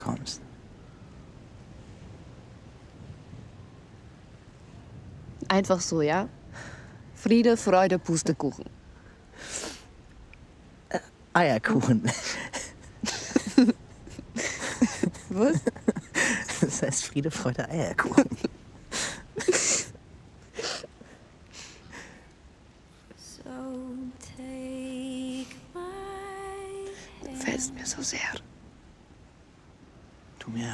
kommst. Einfach so, ja? Friede, Freude, Pustekuchen. Eierkuchen. Was? Das heißt Friede, Freude, Eierkuchen. Du fällst mir so sehr.